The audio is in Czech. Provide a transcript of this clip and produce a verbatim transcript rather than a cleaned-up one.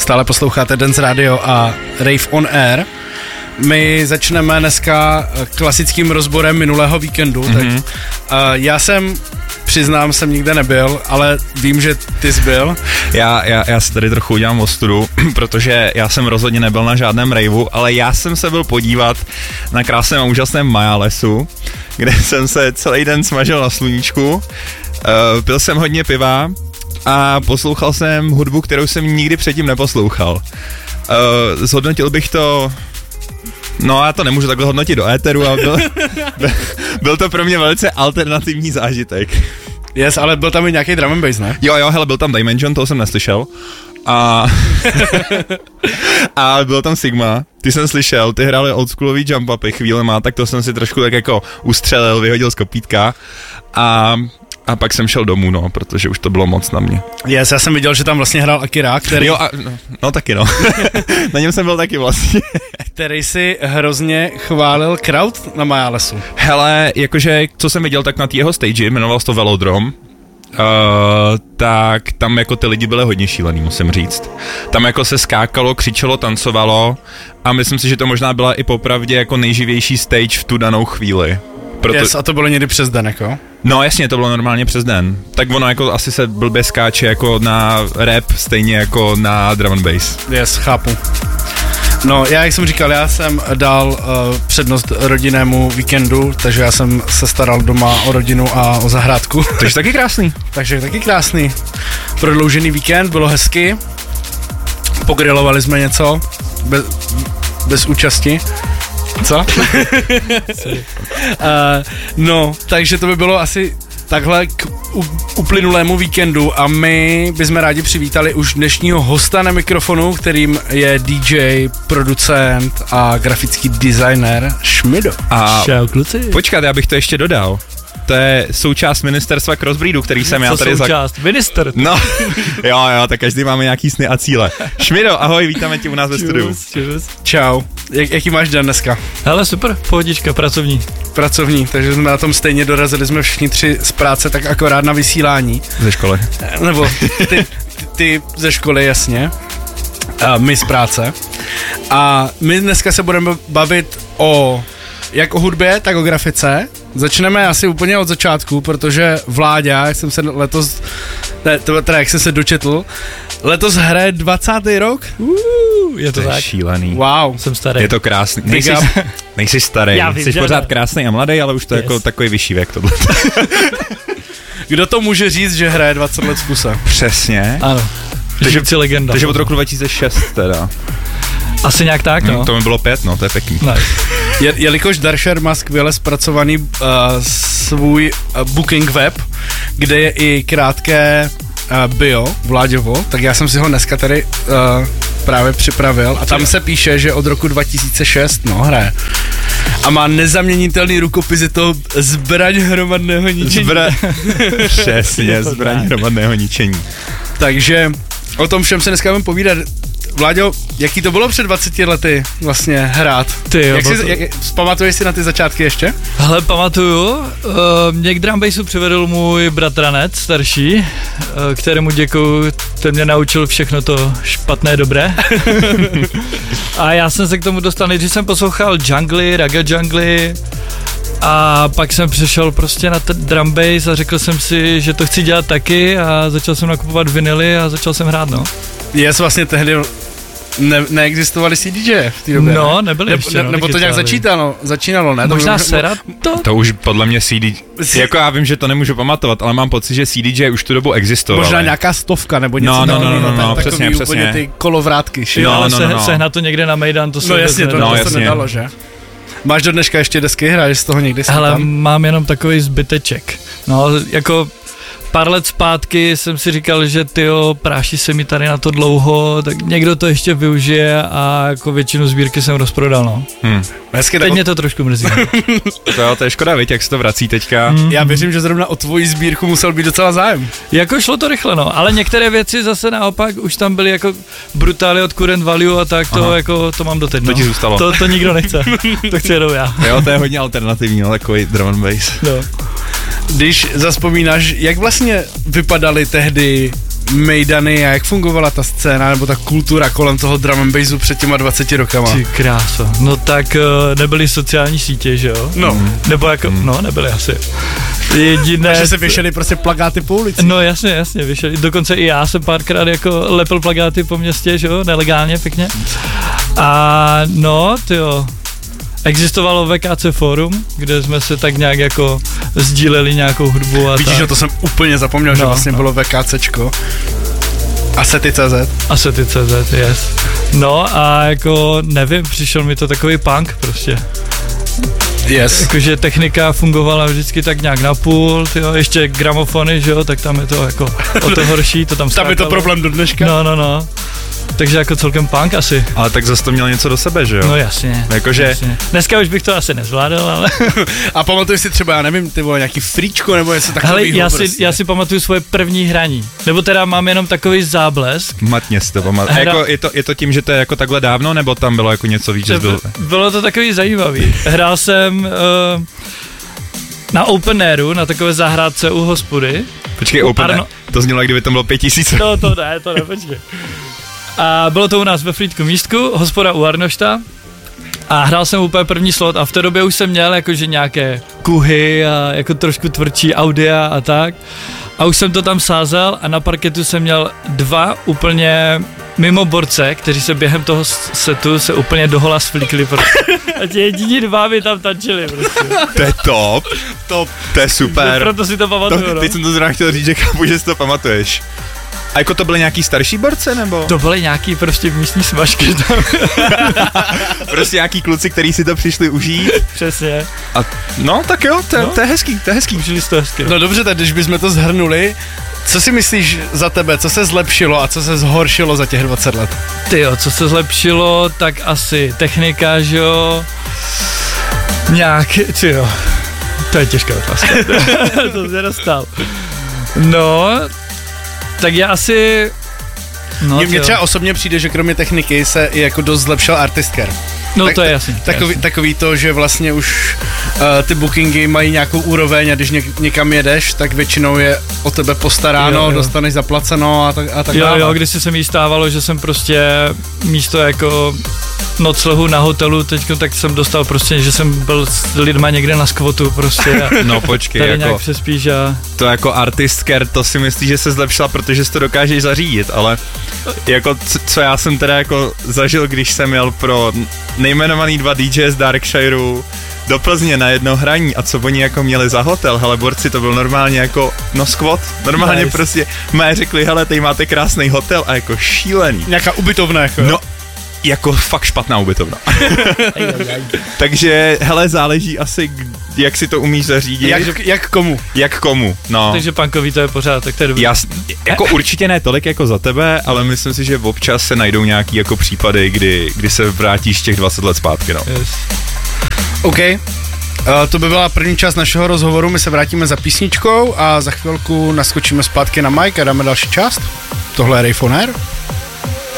Stále posloucháte Dance Radio a Rave on Air. My začneme dneska klasickým rozborem minulého víkendu. Mm-hmm. Tak, uh, já jsem, přiznám, jsem nikde nebyl, ale vím, že ty jsi byl. Já, já, já si tady trochu udělám ostudu, protože já jsem rozhodně nebyl na žádném raveu, ale já jsem se byl podívat na krásném a úžasném Majalesu, kde jsem se celý den smažil na sluníčku, uh, pil jsem hodně piva a poslouchal jsem hudbu, kterou jsem nikdy předtím neposlouchal. Uh, zhodnotil bych to... No já to nemůžu takhle hodnotit do éteru, ale byl, byl to pro mě velice alternativní zážitek. Yes, ale byl tam i nějaký drum and bass, ne? Jo, jo, hele, byl tam Dimension, toho jsem neslyšel. A, a byl tam Sigma, ty jsem slyšel, ty hráli oldschoolový jump upy chvílema, tak to jsem si trošku tak jako ustřelil, vyhodil z kopítka a... A pak jsem šel domů, no, protože už to bylo moc na mě. Yes, já jsem viděl, že tam vlastně hrál Akira, který... Jo, a, no, no taky no. Na něm jsem byl taky vlastně. Který si hrozně chválil crowd na Majalesu. Hele, jakože, co jsem viděl, tak na té jeho stage, jmenoval se to Velodrom, uh, tak tam jako ty lidi byly hodně šílený, musím říct. Tam jako se skákalo, křičelo, tancovalo a myslím si, že to možná byla i popravdě jako nejživější stage v tu danou chvíli. Proto... Yes, a to bylo někdy přes den, jako? No jasně, to bylo normálně přes den. Tak ono jako asi se blbě skáče jako na rap, stejně jako na drum and bass. Yes, chápu. No, já, jak jsem říkal, já jsem dal uh, přednost rodinnému víkendu, takže já jsem se staral doma o rodinu a o zahrádku. Takže taky krásný. takže taky krásný. Prodloužený víkend, bylo hezky. Pogrilovali jsme něco, bez, bez účasti. Co? uh, no, takže to by bylo asi takhle k u, uplynulému víkendu a my bychom rádi přivítali už dnešního hosta na mikrofonu, kterým je D J, producent a grafický designer Šmido. A čau kluci. Počkat, já bych to ještě dodal. To je součást ministerstva Crossbreedu, který jsem Co já tady... součást? Zak... Minister. No, jo, jo, tak každý máme nějaký sny a cíle. Šmido, ahoj, vítáme tě u nás ve studiu. Čus. Čau, Jak, jaký máš den dneska? Hele, super, pohodička, pracovní. Pracovní, takže jsme na tom stejně dorazili, jsme všichni tři z práce, tak akorát na vysílání. Ze školy. Nebo ty, ty, ty ze školy, jasně. A my z práce. A my dneska se budeme bavit o jak o hudbě, tak o grafice. Začneme asi úplně od začátku, protože Vláďa, jak jsem se letos, ne, to, teda jak jsem se dočetl, letos hraje dvacátý rok. Uh, je to, to tak. Je šílený. Wow. Jsem starý. Je to krásný. Nejsi, nejsi starý, Já vím, jsi pořád ne. krásný a mladý, ale už to je Yes. jako takový vyšší věk tohle. Kdo to může říct, že hraje dvacet let v kuse? Přesně. Ano. Takže, Žijící legenda. takže od roku dva tisíce šest teda. Asi nějak tak, no. Hmm, to mi bylo pět, no, to je pěkný. Nice. Je, jelikož Darsher má skvěle zpracovaný uh, svůj uh, booking web, kde je i krátké uh, bio Vláďovo, tak já jsem si ho dneska tady uh, právě připravil a tam se píše, že od roku dva tisíce šest, no, hraje. A má nezaměnitelný rukopis, je to zbraň hromadného ničení. Zbra... Přesně, zbraň hromadného ničení. Takže o tom všem se dneska budeme povídat. Vláďo, jaký to bylo před dvaceti lety vlastně hrát? Ty jo, jak si, to... jak, pamatuješ si na ty začátky ještě? Hele, pamatuju, uh, mě k drum bassu přivedl můj bratranec starší, uh, kterému děkuju, ten mě naučil všechno to špatné, dobré. A já jsem se k tomu dostal, nejdřív jsem poslouchal jungly, reggae jungly, a pak jsem přešel prostě na ten drum bass a řekl jsem si, že to chci dělat taky a začal jsem nakupovat vinily a začal jsem hrát, no. Yes, vlastně tehdy ne, neexistovali C D J v té době. No, nebyly ne, ještě, ne, no, Nebo to nějak začínalo, začínalo, ne? Možná to, Sera to? To už podle mě C D J, jako já vím, že to nemůžu pamatovat, ale mám pocit, že C D J už tu dobu existoval. Možná nějaká stovka nebo něco. No, no, no, no, no, no, no, takový přesně, úplně přesně. ty kolovrátky. Jo, No, ale no, se, no, no. sehnat to někde na Mejdan, to se No jasně, to, No, to jasně. se nedalo, že? Máš do dneška ještě desky, hraješ z toho někdy Hele, tam? mám jenom takový zbyteček. No, jako pár let zpátky jsem si říkal, že tyjo, práší se mi tady na to dlouho, tak někdo to ještě využije a jako většinu sbírky jsem rozprodal, no. Hmm. Hezky, Teď tak mě to trošku mrzí. To, jo, to je škoda, viď, jak se to vrací teďka. Mm. já věřím, že zrovna o tvoji sbírku musel být docela zájem. Jako šlo to rychle, no, ale některé věci zase naopak už tam byly jako brutály od Current Value a tak, to Aha. jako to mám doteď, no. To ti zůstalo. To, to nikdo nechce, to chci jenom já. Jo, to je hodně alternativní, no, takový drum and bass. No. Když zazpomínáš, jak vlastně vypadaly tehdy mejdany a jak fungovala ta scéna nebo ta kultura kolem toho drum and bassu před těma dvaceti rokama? Ty kráso. No tak uh, nebyly sociální sítě, že jo? No. Mm. Nebo jako, mm. no nebyly asi. Jediné... Takže se věšely prostě plakáty po ulici. No jasně, jasně, věšely. Dokonce i já jsem párkrát jako lepil plakáty po městě, že jo? Nelegálně, pěkně. A no, tyjo. Existovalo V K C Forum, kde jsme se tak nějak jako sdíleli nějakou hudbu a Vidíš, tak. že to jsem úplně zapomněl, no, že vlastně no. bylo VKCčko. Asety tečka cé zet. Asety tečka cé zet, yes. No a jako nevím, přišel mi to takový punk prostě. Yes. Jakože technika fungovala vždycky tak nějak na půl, tyjo, ještě gramofony, že jo, tak tam je to jako o to horší, to tam skákalo. Tam je to problém do dneška. No, no, no. Takže jako celkem punk asi. Ale tak zase to měl něco do sebe, že jo? No jasně. Jakože... jasně. Dneska už bych to asi nezvládal, ale... A pamatuješ si třeba, já nevím, ty vole, nějaký fríčko nebo něco takového? Hele, já, prostě. si, já si pamatuju svoje první hraní. Nebo teda mám jenom takový záblesk. Matně si to pamatuju. Hra... Jako, je, to, je to tím, že to je jako takhle dávno, nebo tam bylo jako něco víc, že byl... Bylo to takový zajímavý. Hrál jsem uh, na open airu, na takové zahrádce u hospody. Počkej, open air. To znělo, jak kdyby tam bylo pět tisíc. No to ne, to ne, počkej. A bylo to u nás ve Frýdku místku, hospoda u Arnošta. A hrál jsem úplně první slot a v té době už jsem měl jakože nějaké kuhy a jako trošku tvrdší audia a tak. A už jsem to tam sázel a na parketu jsem měl dva úplně mimo borce, kteří se během toho setu se úplně dohola svlíkli prostě. A ti jediní dva mi tam tančili prostě. To je top, top, to je super. Proto si to pamatuju, to, no. Teď jsem to zrovna chtěl říct, že chápu, že si to pamatuješ. A jako to byly nějaký starší borce, nebo? To byly nějaký prostě místní smažky tam. Prostě nějaký kluci, kteří si to přišli užít. Přesně. A no, tak jo, to, no? to je hezký, to je hezký. Užili jste hezky. No dobře, tak když bychom to zhrnuli, co si myslíš za tebe, co se zlepšilo a co se zhoršilo za těch dvacet let? Tyjo, co se zlepšilo, tak asi technika, že jo, nějak, tyjo, to je těžká otázka, to se dostal. No, tak já asi... No, Mně třeba osobně přijde, že kromě techniky se i jako dost zlepšil artistcare. No tak, to je jasný. Takový, jasný. takový to, že vlastně už uh, ty bookingy mají nějakou úroveň a když něk, někam jedeš, tak většinou je o tebe postaráno, jo, jo. dostaneš zaplaceno a tak, a tak jo, dále. Jo, když se mi stávalo, že jsem prostě místo jako noclehu na hotelu teďko, tak jsem dostal prostě, že jsem byl s lidma někde na skvotu prostě. A no počkej, tady jako, nějak přespíš a... To jako artistker, to si myslíš, že se zlepšila, protože si to dokážeš zařídit, ale jako c- co já jsem teda jako zažil, když jsem jel pro nejmenovaný dva D J z Darkshireu do Plzně na jedno hraní a co oni jako měli za hotel, hele borci, to byl normálně jako, no squat, normálně nice. Prostě mé řekli, hele, tady máte krásný hotel a jako šílený. Nějaká ubytovna jako. No, jako fakt špatná ubytovna. Takže, hele, záleží asi, jak si to umíš zařídit. Jak, jak komu? Jak komu, no. Takže punkový to je pořád, tak to je dobrý. Jas, jako určitě ne tolik jako za tebe, ale myslím si, že občas se najdou nějaký jako případy, kdy, kdy se vrátíš těch dvacet let zpátky, no. Yes. OK. Uh, to by byla první část našeho rozhovoru, my se vrátíme za písničkou a za chvilku naskočíme zpátky na mic a dáme další část. Tohle je Rave on Air.